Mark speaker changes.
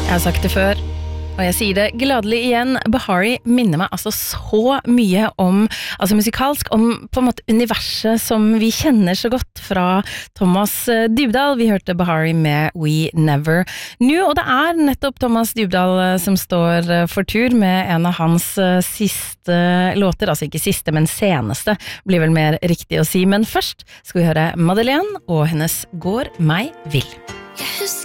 Speaker 1: Jeg har sagt det før, og jeg sier det gladelig igjen. Bahari minner meg altså så mye om, altså musikalsk, om på en måte universet som vi kjenner så godt fra Thomas Dybdahl. Vi hørte Bahari med We Never Knew, og det er nettopp Thomas Dybdahl som står for tur med en av hans siste låter, altså ikke siste, men seneste, blir vel mer riktig å si. Men først skal vi høre Madeleine og hennes Går meg vill.
Speaker 2: Jeg husker